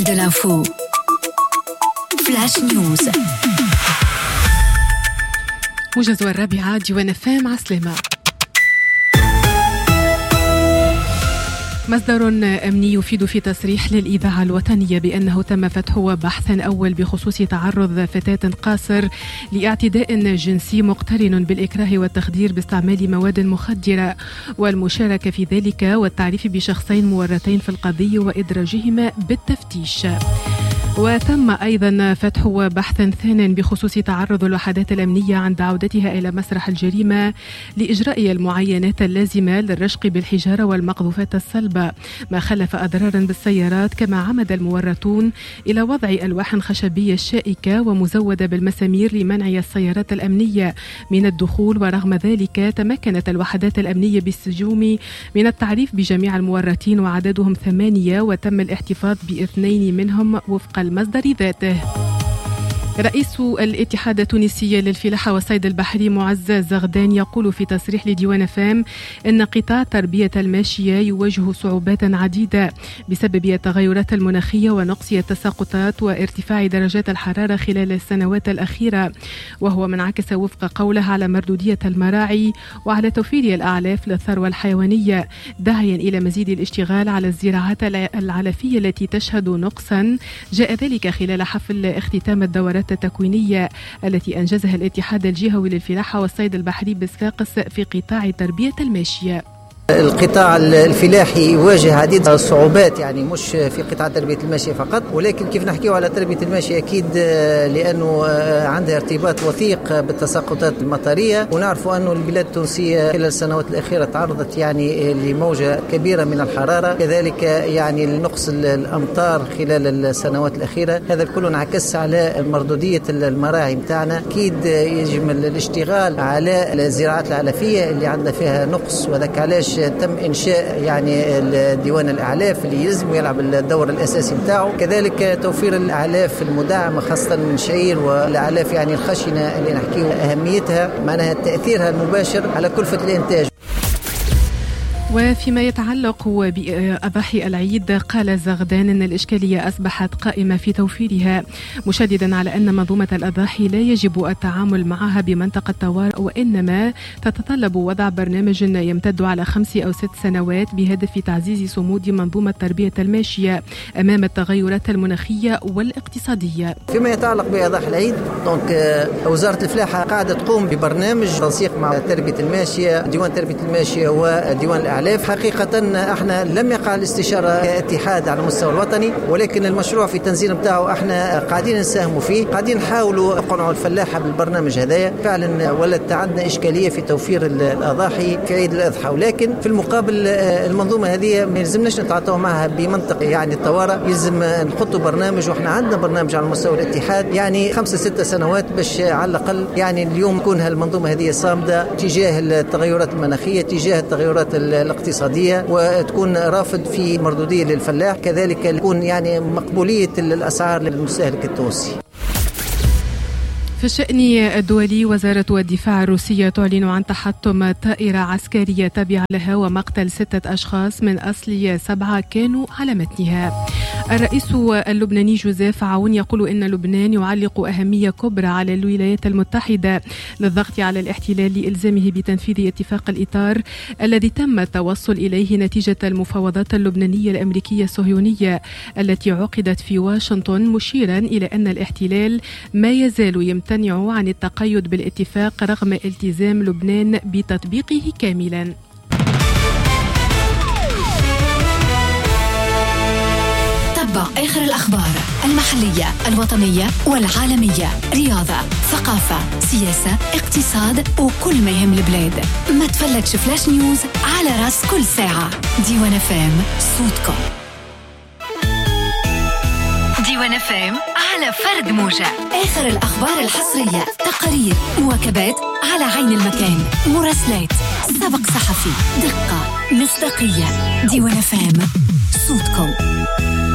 de l'info. Flash News. موجز الرابعة ديوان FM عسلامة. مصدر أمني يفيد في تصريح للإذاعة الوطنية بأنه تم فتح بحث أول بخصوص تعرض فتاة قاصر لاعتداء جنسي مقترن بالإكراه والتخدير باستعمال مواد مخدرة والمشاركة في ذلك والتعريف بشخصين مورطين في القضية وإدراجهما بالتفتيش. وتم أيضا فتح بحث ثان بخصوص تعرض الوحدات الأمنية عند عودتها إلى مسرح الجريمة لإجراء المعاينات اللازمة للرشق بالحجارة والمقذوفات الصلبة ما خلف أضرارا بالسيارات، كما عمد المورطون إلى وضع ألواح خشبية شائكة ومزودة بالمسامير لمنع السيارات الأمنية من الدخول. ورغم ذلك تمكنت الوحدات الأمنية بالسجوم من التعريف بجميع المورطين وعددهم 8، وتم الاحتفاظ ب2 منهم وفق المصدر ذاته. رئيس الاتحاد التونسي للفلاحة والصيد البحري معز زغدان يقول في تصريح لديوان FM أن قطاع تربية الماشية يواجه صعوبات عديدة بسبب التغيرات المناخية ونقص التساقطات وارتفاع درجات الحرارة خلال السنوات الأخيرة، وهو منعكس وفق قوله على مردودية المراعي وعلى توفير الأعلاف للثروة الحيوانية، داعيا إلى مزيد الاشتغال على الزراعات العلفية التي تشهد نقصا. جاء ذلك خلال حفل اختتام الدورات التكوينية التي أنجزها الاتحاد الجهوي للفلاحة والصيد البحري بصفاقس في قطاع تربية الماشية. القطاع الفلاحي يواجه عديد الصعوبات، يعني مش في قطاع تربية الماشية فقط، ولكن كيف نحكيه على تربية الماشية أكيد لأنه عندها ارتباط وثيق بالتساقطات المطرية، ونعرف أن البلاد التونسية خلال السنوات الأخيرة تعرضت يعني لموجة كبيرة من الحرارة، كذلك يعني لنقص الأمطار خلال السنوات الأخيرة. هذا كله انعكس على مردودية المراعي متاعنا. أكيد يجب الاشتغال على الزراعات العلفية اللي عندها فيها نقص، وذاك علاش تم إنشاء يعني ديوان الأعلاف اللي يلزم يلعب الدور الأساسي متاعه، كذلك توفير الأعلاف المدعمة خاصة من الشعير والأعلاف يعني الخشنة اللي نحكيه أهميتها، معناها تأثيرها المباشر على كلفة الإنتاج. وفيما يتعلق بأضاحي العيد، قال زغدان أن الإشكالية أصبحت قائمة في توفيرها، مشددا على أن منظومة الأضاحي لا يجب التعامل معها بمنطقة طوارئ، وإنما تتطلب وضع برنامج يمتد على 5 أو 6 سنوات بهدف تعزيز صمود منظومة تربية الماشية أمام التغيرات المناخية والاقتصادية. فيما يتعلق بأضاحي العيد، وزارة الفلاحة قاعدة تقوم ببرنامج تنسيق مع تربية الماشية، ديوان تربية الماشية وديوان الأعلاف. حقيقة احنا لم يقع الاستشارة كاتحاد على المستوى الوطني، ولكن المشروع في تنزيل بتاعه احنا قاعدين نساهموا فيه، قاعدين نحاولوا نقنعوا الفلاحة بالبرنامج هذايا. فعلا ولدت عندنا إشكالية في توفير الأضاحي في عيد الأضحى، ولكن في المقابل المنظومة هذه ما يلزمناش نتعاطوا معها بمنطق يعني الطوارئ، يلزم نحطوا برنامج، واحنا عندنا برنامج على مستوى الاتحاد يعني 5-6 سنوات باش على الأقل يعني اليوم تكون هالمنظومة هذه صامدة تجاه التغيرات المناخية، تجاه التغيرات الاقتصادية، وتكون رافد في مردودية للفلاح، كذلك تكون يعني مقبولية الأسعار للمستهلك التونسي. في الشأن الدولي، وزارة الدفاع الروسية تعلن عن تحطم طائرة عسكرية تابعة لها ومقتل 6 أشخاص من أصل 7 كانوا على متنها. الرئيس اللبناني جوزيف عون يقول إن لبنان يعلق أهمية كبرى على الولايات المتحدة للضغط على الاحتلال لإلزامه بتنفيذ اتفاق الإطار الذي تم التوصل إليه نتيجة المفاوضات اللبنانية الأمريكية الصهيونية التي عقدت في واشنطن، مشيرا إلى أن الاحتلال ما يزال يمتنع عن التقيد بالاتفاق رغم التزام لبنان بتطبيقه كاملا. تابع آخر الأخبار المحلية الوطنية والعالمية، رياضة، ثقافة، سياسة، اقتصاد وكل ما يهم البلاد. ما تفلتش فلاش نيوز على راس كل ساعة. ديوان FM صوتكم. ديوان FM على فرد موجة. آخر الأخبار الحصرية، تقارير، مواكبات على عين المكان، مراسلات، سبق صحفي، دقة، مصداقية. ديوان FM صوتكم.